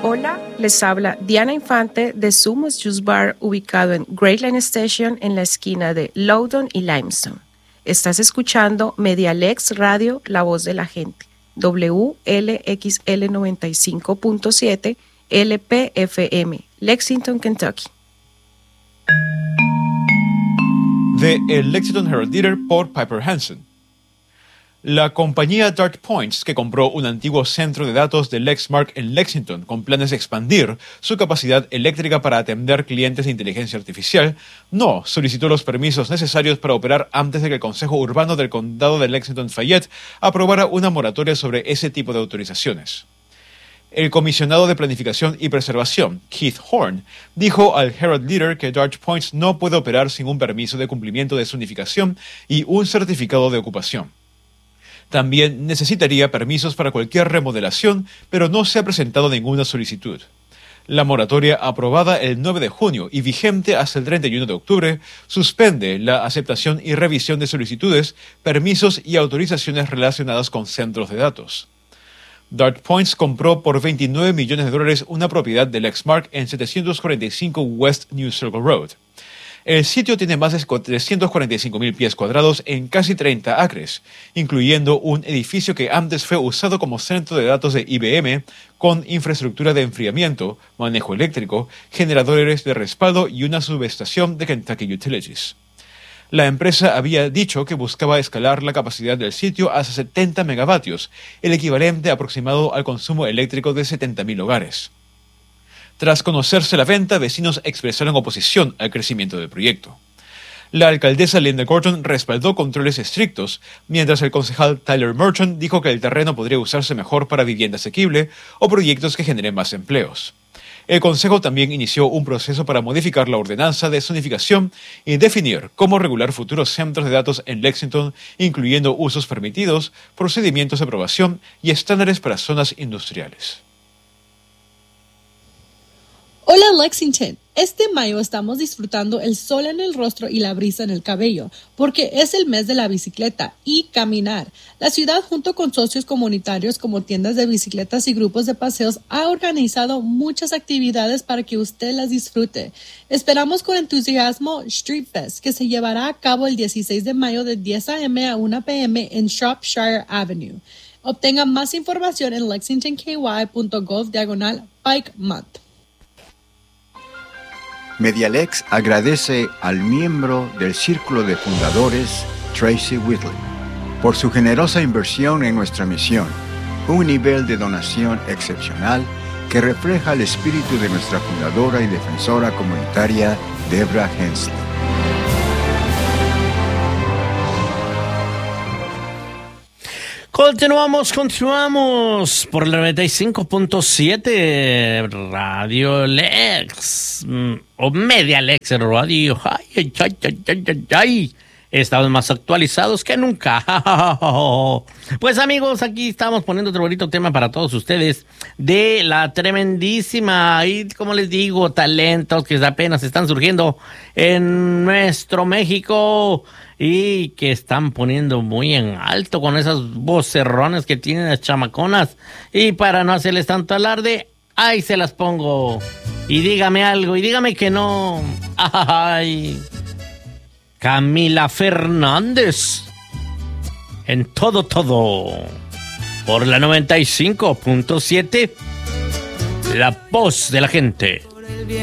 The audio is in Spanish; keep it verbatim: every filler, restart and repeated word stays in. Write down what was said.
Hola, les habla Diana Infante de Sumos Juice Bar, ubicado en Great Line Station en la esquina de Loudoun y Limestone. Estás escuchando Medialex Radio, la voz de la gente, W L X L noventa y cinco punto siete L P F M, Lexington, Kentucky. De el Lexington Herald Leader por Piper Hansen. La compañía Dart Points, que compró un antiguo centro de datos de Lexmark en Lexington con planes de expandir su capacidad eléctrica para atender clientes de inteligencia artificial, no solicitó los permisos necesarios para operar antes de que el Consejo Urbano del Condado de Lexington-Fayette aprobara una moratoria sobre ese tipo de autorizaciones. El comisionado de Planificación y Preservación, Keith Horn, dijo al Herald Leader que Dart Points no puede operar sin un permiso de cumplimiento de zonificación y un certificado de ocupación. También necesitaría permisos para cualquier remodelación, pero no se ha presentado ninguna solicitud. La moratoria, aprobada el nueve de junio y vigente hasta el treinta y uno de octubre, suspende la aceptación y revisión de solicitudes, permisos y autorizaciones relacionadas con centros de datos. Dart Points compró por veintinueve millones de dólares una propiedad de Lexmark en setecientos cuarenta y cinco West New Circle Road. El sitio tiene más de trescientos cuarenta y cinco mil pies cuadrados en casi treinta acres, incluyendo un edificio que antes fue usado como centro de datos de I B M, con infraestructura de enfriamiento, manejo eléctrico, generadores de respaldo y una subestación de Kentucky Utilities. La empresa había dicho que buscaba escalar la capacidad del sitio hasta setenta megavatios, el equivalente aproximado al consumo eléctrico de setenta mil hogares. Tras conocerse la venta, vecinos expresaron oposición al crecimiento del proyecto. La alcaldesa Linda Gorton respaldó controles estrictos, mientras el concejal Tyler Merchant dijo que el terreno podría usarse mejor para vivienda asequible o proyectos que generen más empleos. El consejo también inició un proceso para modificar la ordenanza de zonificación y definir cómo regular futuros centros de datos en Lexington, incluyendo usos permitidos, procedimientos de aprobación y estándares para zonas industriales. Hola Lexington, este mayo estamos disfrutando el sol en el rostro y la brisa en el cabello, porque es el mes de la bicicleta y caminar. La ciudad, junto con socios comunitarios como tiendas de bicicletas y grupos de paseos, ha organizado muchas actividades para que usted las disfrute. Esperamos con entusiasmo Street Fest, que se llevará a cabo el dieciséis de mayo de diez a eme a una pe eme en Shropshire Avenue. Obtenga más información en lexingtonky punto gov diagonal Bike Month. Medialex agradece al miembro del Círculo de Fundadores, Tracy Whitley, por su generosa inversión en nuestra misión, un nivel de donación excepcional que refleja el espíritu de nuestra fundadora y defensora comunitaria, Debra Hensley. Continuamos, continuamos por la noventa y cinco punto siete Radio Lex o Media Lex Radio. Ay, ay, ay, ay, ay, ay. Estamos más actualizados que nunca. Pues amigos, aquí estamos poniendo otro bonito tema para todos ustedes de la tremendísima y, como les digo, talentos que apenas están surgiendo en nuestro México y que están poniendo muy en alto con esas vocerrones que tienen las chamaconas. Y para no hacerles tanto alarde, ahí se las pongo. Y dígame algo, y dígame que no. Ay, Camila Fernández. En todo, todo. Por la noventa y cinco punto siete. La voz de la gente.